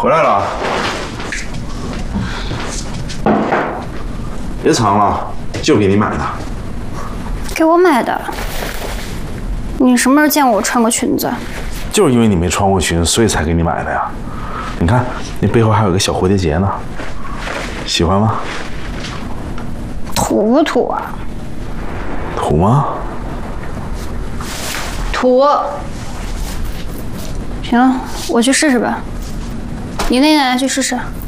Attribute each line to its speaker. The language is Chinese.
Speaker 1: 回来了，别藏了，就给你买的。
Speaker 2: 给我买的？你什么时候见过我穿过裙子？
Speaker 1: 就是因为你没穿过裙，所以才给你买的呀。你看，那背后还有个小蝴蝶结呢，喜欢吗？
Speaker 2: 土不土啊？
Speaker 1: 土吗？
Speaker 2: 土。行了，我去试试吧。你那个去试试。